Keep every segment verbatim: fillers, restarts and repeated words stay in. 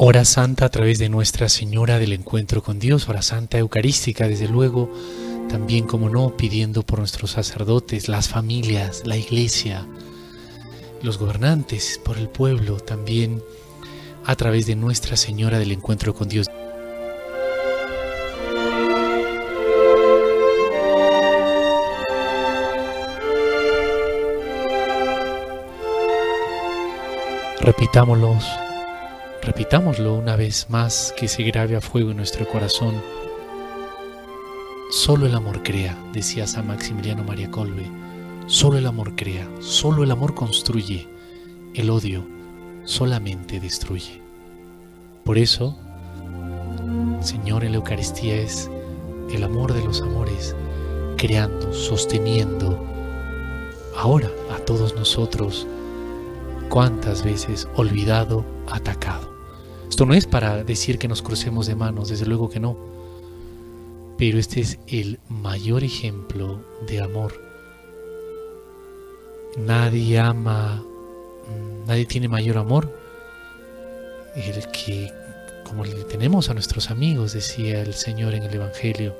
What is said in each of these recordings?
Hora Santa a través de Nuestra Señora del Encuentro con Dios, Hora Santa Eucarística, desde luego, también, como no, pidiendo por nuestros sacerdotes, las familias, la Iglesia, los gobernantes, por el pueblo, también a través de Nuestra Señora del Encuentro con Dios. Repitámoslos, repitámoslo una vez más, que se grabe a fuego en nuestro corazón. Solo el amor crea, decía San Maximiliano María Kolbe. Solo el amor crea, solo el amor construye. El odio solamente destruye. Por eso, Señor, en la Eucaristía es el amor de los amores, creando, sosteniendo, ahora a todos nosotros. ¿Cuántas veces olvidado, atacado? Esto no es para decir que nos crucemos de manos, desde luego que no. Pero este es el mayor ejemplo de amor. Nadie ama, nadie tiene mayor amor el que, como le tenemos a nuestros amigos, decía el Señor en el Evangelio.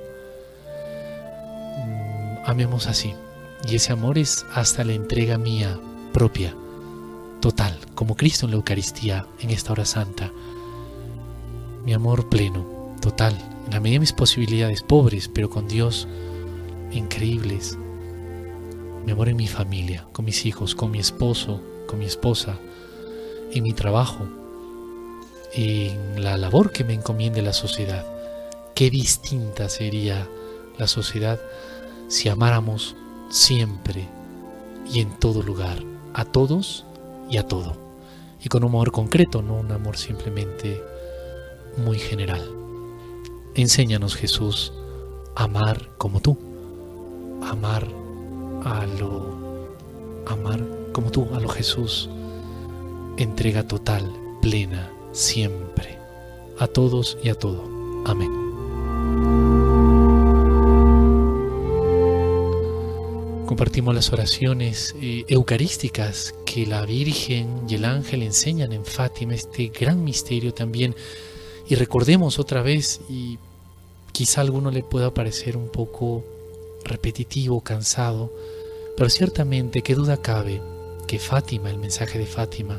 Amemos así. Y ese amor es hasta la entrega mía propia, total, como Cristo en la Eucaristía, en esta hora santa. Mi amor pleno, total, en la medida de mis posibilidades, pobres, pero con Dios, increíbles. Mi amor en mi familia, con mis hijos, con mi esposo, con mi esposa, en mi trabajo, en la labor que me encomiende la sociedad. Qué distinta sería la sociedad si amáramos siempre y en todo lugar, a todos y a todo, y con un amor concreto, no un amor simplemente muy general. Enséñanos, Jesús, a amar como tú, amar a lo, amar como tú, a lo Jesús, entrega total, plena, siempre, a todos y a todo. Amén. Compartimos las oraciones eh, eucarísticas que la Virgen y el ángel enseñan en Fátima, este gran misterio también. Y recordemos otra vez, y quizá a alguno le pueda parecer un poco repetitivo, cansado, pero ciertamente, qué duda cabe, que Fátima, el mensaje de Fátima,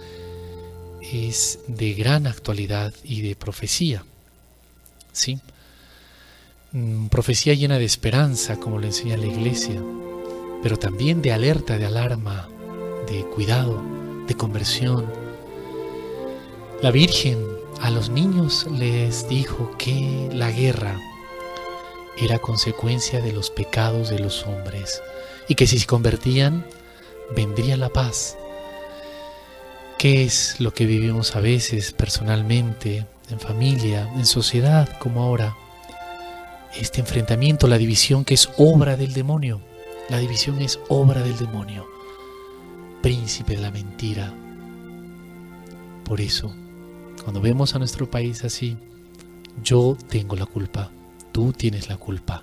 es de gran actualidad y de profecía, ¿sí? Mm, profecía llena de esperanza, como le enseña la Iglesia, pero también de alerta, de alarma, de cuidado, de conversión. La Virgen a los niños les dijo que la guerra era consecuencia de los pecados de los hombres y que si se convertían, vendría la paz. ¿Qué es lo que vivimos a veces personalmente, en familia, en sociedad, como ahora? Este enfrentamiento, la división, que es obra del demonio. La división es obra del demonio, príncipe de la mentira. Por eso, cuando vemos a nuestro país así, yo tengo la culpa, tú tienes la culpa.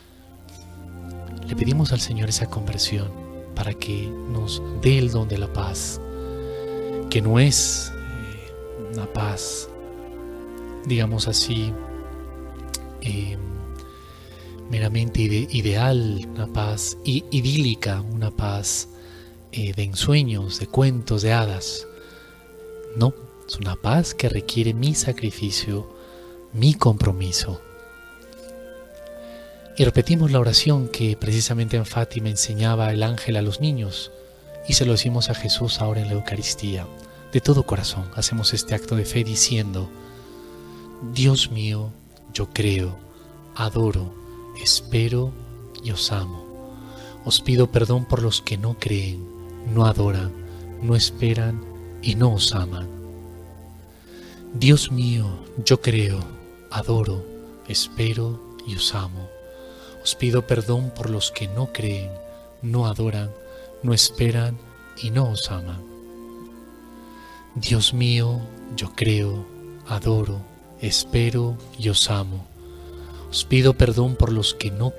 Le pedimos al Señor esa conversión para que nos dé el don de la paz, que no es eh, una paz, digamos así, eh, meramente ide ideal, una paz idílica, una paz eh, de ensueños, de cuentos, de hadas. No, es una paz que requiere mi sacrificio, mi compromiso. Y repetimos la oración que precisamente en Fátima enseñaba el ángel a los niños, y se lo decimos a Jesús ahora en la Eucaristía. De todo corazón hacemos este acto de fe diciendo: Dios mío, yo creo, adoro, espero y os amo. Os pido perdón por los que no creen, no adoran, no esperan y no os aman. Dios mío, yo creo, adoro, espero y os amo. Os pido perdón por los que no creen, no adoran, no esperan y no os aman. Dios mío, yo creo, adoro, espero y os amo. Os pido perdón por los que no